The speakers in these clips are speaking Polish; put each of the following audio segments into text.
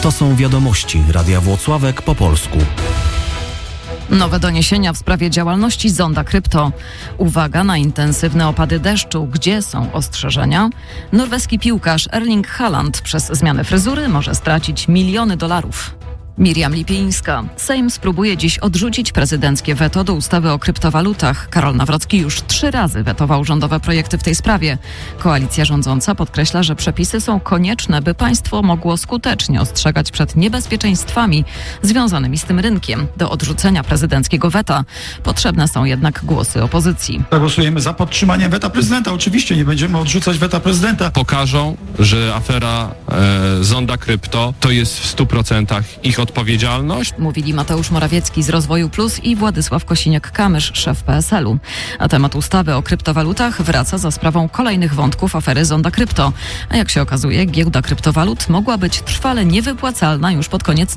To są wiadomości Radia Włocławek po polsku. Nowe doniesienia w sprawie działalności Zonda Krypto. Uwaga na intensywne opady deszczu. Gdzie są ostrzeżenia? Norweski piłkarz Erling Haaland przez zmianę fryzury może stracić miliony dolarów. Miriam Lipińska. Sejm spróbuje dziś odrzucić prezydenckie weto do ustawy o kryptowalutach. Karol Nawrocki już 3 razy wetował rządowe projekty w tej sprawie. Koalicja rządząca podkreśla, że przepisy są konieczne, by państwo mogło skutecznie ostrzegać przed niebezpieczeństwami związanymi z tym rynkiem. Do odrzucenia prezydenckiego weta potrzebne są jednak głosy opozycji. Zagłosujemy za podtrzymaniem weta prezydenta. Oczywiście nie będziemy odrzucać weta prezydenta. Pokażą, że afera Zonda Krypto to jest w 100% ich odpowiedzialność. Mówili Mateusz Morawiecki z Rozwoju Plus i Władysław Kosiniak-Kamysz, szef PSL-u. A temat ustawy o kryptowalutach wraca za sprawą kolejnych wątków afery Zonda Krypto. A jak się okazuje, giełda kryptowalut mogła być trwale niewypłacalna już pod koniec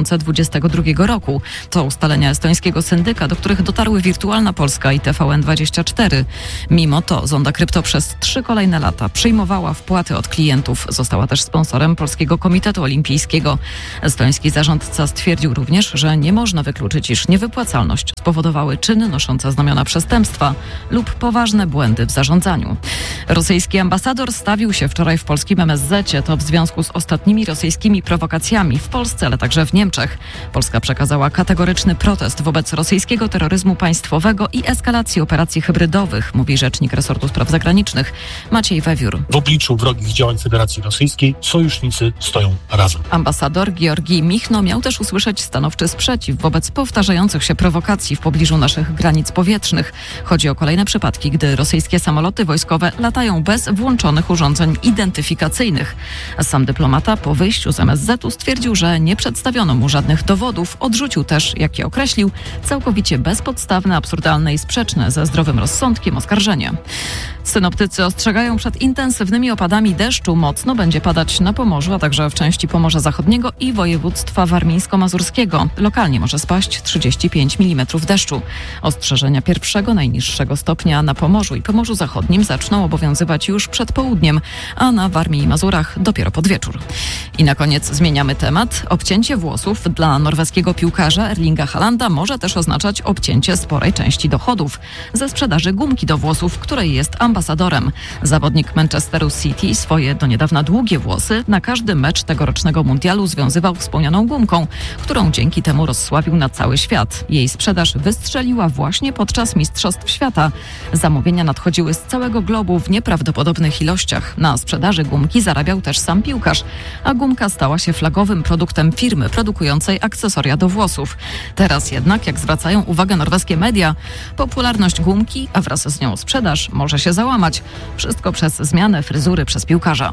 2022 roku. To ustalenia estońskiego syndyka, do których dotarły Wirtualna Polska i TVN24. Mimo to Zonda Krypto przez 3 kolejne lata przyjmowała wpłaty od klientów. Została też sponsorem Polskiego Komitetu Olimpijskiego. Estoński zarządca stwierdził również, że nie można wykluczyć, iż niewypłacalność spowodowały czyny noszące znamiona przestępstwa lub poważne błędy w zarządzaniu. Rosyjski ambasador stawił się wczoraj w polskim MSZ-cie. To w związku z ostatnimi rosyjskimi prowokacjami w Polsce, ale także w Niemczech. Polska przekazała kategoryczny protest wobec rosyjskiego terroryzmu państwowego i eskalacji operacji hybrydowych, mówi rzecznik resortu spraw zagranicznych Maciej Wewiór. W obliczu wrogich działań Federacji Rosyjskiej sojusznicy stoją razem. Ambasador Georgij Michno miał też usłyszeć stanowczy sprzeciw wobec powtarzających się prowokacji w pobliżu naszych granic powietrznych. Chodzi o kolejne przypadki, gdy rosyjskie samoloty wojskowe latają bez włączonych urządzeń identyfikacyjnych. Sam dyplomata po wyjściu z MSZ-u stwierdził, że nie przedstawiono mu żadnych dowodów. Odrzucił też, jak je określił, całkowicie bezpodstawne, absurdalne i sprzeczne ze zdrowym rozsądkiem oskarżenie. Synoptycy ostrzegają przed intensywnymi opadami deszczu. Mocno będzie padać na Pomorzu, a także w części Pomorza Zachodniego i województwa warmińsko-mazurskiego. Lokalnie może spaść 35 mm deszczu. Ostrzeżenia pierwszego, najniższego stopnia na Pomorzu i Pomorzu Zachodnim zaczną obowiązywać już przed południem, a na Warmii i Mazurach dopiero pod wieczór. I na koniec zmieniamy temat. Obcięcie włosów dla norweskiego piłkarza Erlinga Haalanda może też oznaczać obcięcie sporej części dochodów ze sprzedaży gumki do włosów, której jest ambasadorem. Zawodnik Manchesteru City swoje do niedawna długie włosy na każdy mecz tegorocznego mundialu związywał wspomnianą gumką, którą dzięki temu rozsławił na cały świat. Jej sprzedaż wystrzeliła właśnie podczas Mistrzostw Świata. Zamówienia nadchodziły z całego globu w nieprawdopodobnych ilościach. Na sprzedaży gumki zarabiał też sam piłkarz, a gumka stała się flagowym produktem firmy produkującej akcesoria do włosów. Teraz jednak, jak zwracają uwagę norweskie media, popularność gumki, a wraz z nią sprzedaż może się załamać. Wszystko przez zmianę fryzury przez piłkarza.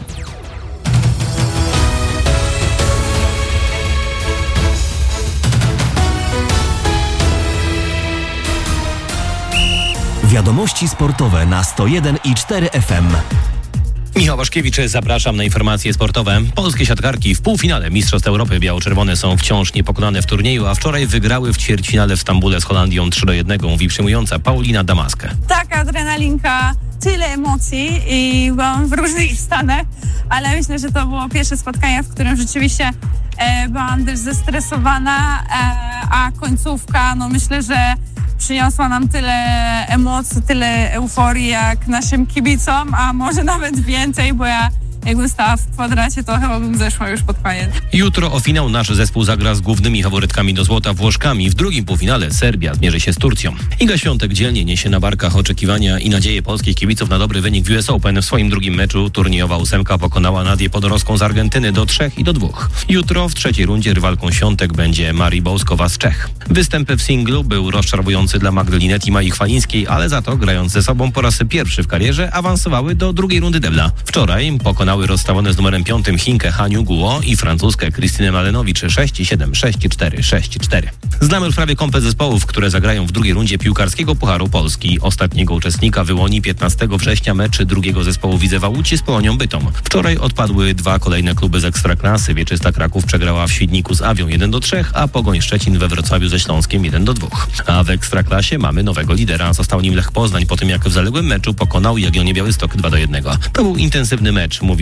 Wiadomości sportowe na 101,4 FM. Michał Waszkiewicz, zapraszam na informacje sportowe. Polskie siatkarki w półfinale Mistrzostw Europy biało-czerwone są wciąż niepokonane w turnieju, a wczoraj wygrały w ćwierćfinale w Stambule z Holandią 3-1, mówi przyjmująca Paulina Damaskę. Taka adrenalinka, tyle emocji i byłam w różnych stanach, ale myślę, że to było pierwsze spotkanie, w którym rzeczywiście byłam dość zestresowana, a końcówka, no myślę, że przyniosła nam tyle emocji, tyle euforii jak naszym kibicom, a może nawet więcej, bo ja jakbym stała w kwadracie, to chyba bym zeszła już pod koniec. Jutro o finał nasz zespół zagra z głównymi faworytkami do złota Włoszkami. W drugim półfinale Serbia zmierzy się z Turcją. Iga Świątek dzielnie niesie na barkach oczekiwania i nadzieje polskich kibiców na dobry wynik w US Open. W swoim drugim meczu turniejowa ósemka pokonała Nadię Podorowską z Argentyny do 3-2. Jutro w trzeciej rundzie rywalką Świątek będzie Marii Bołskowa z Czech. Występ w singlu był rozczarowujący dla Magdaleny i Mai Chwalińskiej, ale za to grając ze sobą po raz pierwszy w karierze awansowały do drugiej rundy debla. Wczoraj pokonały rozstawione z numerem 5 Chinkę Haniu Guo i francuskę Krystynę Malenowicz 6-7, 6-4, 6-4. Znamy już prawie komplet zespołów, które zagrają w drugiej rundzie piłkarskiego Pucharu Polski. Ostatniego uczestnika wyłoni 15 września mecz drugiego zespołu Widzewa Łódź z Polonią Bytom. Wczoraj odpadły 2 kolejne kluby z Ekstraklasy. Wieczysta Kraków przegrała w Świdniku z Awią 1-3, a Pogoń Szczecin we Wrocławiu ze Śląskiem 1-2. A w Ekstraklasie mamy nowego lidera. Został nim Lech Poznań po tym, jak w zaległym meczu pokonał Jagiellonię Białystok 2-1. To był intensywny mecz, mówi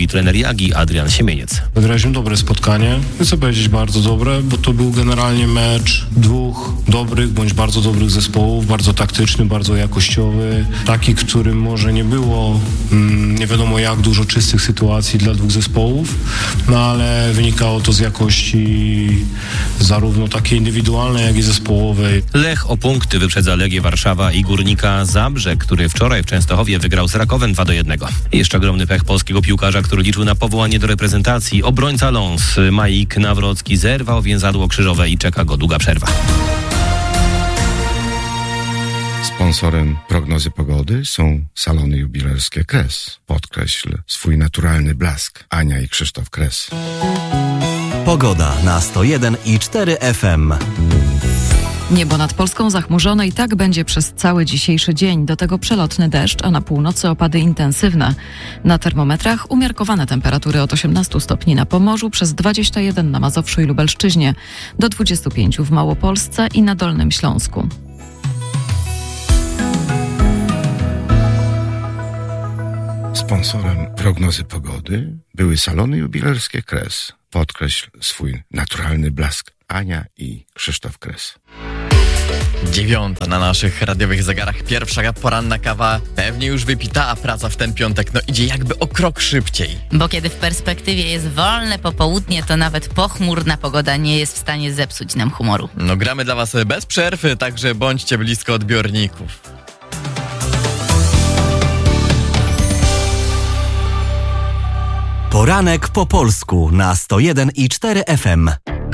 mówi trener Jagi Adrian Siemieniec. Wygraliśmy dobre spotkanie. Chcę powiedzieć bardzo dobre, bo to był generalnie mecz dwóch dobrych bądź bardzo dobrych zespołów, bardzo taktyczny, bardzo jakościowy. Taki, w którym może nie było nie wiadomo jak dużo czystych sytuacji dla dwóch zespołów, no ale wynikało to z jakości zarówno takiej indywidualnej, jak i zespołowej. Lech o punkty wyprzedza Legię Warszawa i Górnika Zabrze, który wczoraj w Częstochowie wygrał z Rakowem 2-1. Jeszcze ogromny pech polskiego piłkarza, który liczył na powołanie do reprezentacji. Obrońca Lons Majik Nawrocki zerwał więzadło krzyżowe i czeka go długa przerwa. Sponsorem prognozy pogody są salony jubilerskie Kres. Podkreśl swój naturalny blask. Ania i Krzysztof Kres. Pogoda na 101,4 FM. Niebo nad Polską zachmurzone i tak będzie przez cały dzisiejszy dzień. Do tego przelotny deszcz, a na północy opady intensywne. Na termometrach umiarkowane temperatury od 18 stopni na Pomorzu, przez 21 na Mazowszu i Lubelszczyźnie, do 25 w Małopolsce i na Dolnym Śląsku. Sponsorem prognozy pogody były salony jubilerskie Kres. Podkreśl swój naturalny blask. Ania i Krzysztof Kres. 9 na naszych radiowych zegarach. Pierwsza poranna kawa pewnie już wypita, a praca w ten piątek idzie jakby o krok szybciej. Bo kiedy w perspektywie jest wolne popołudnie, to nawet pochmurna pogoda nie jest w stanie zepsuć nam humoru. Gramy dla was bez przerwy, także bądźcie blisko odbiorników. Poranek po polsku na 101,4 FM.